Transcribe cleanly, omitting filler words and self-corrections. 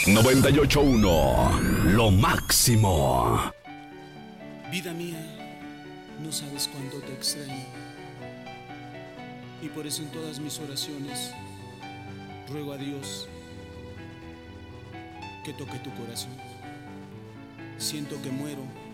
98.1, lo máximo. Vida mía, no sabes cuánto te extraño. Y por eso en todas mis oraciones ruego a Dios que toque tu corazón. Siento que muero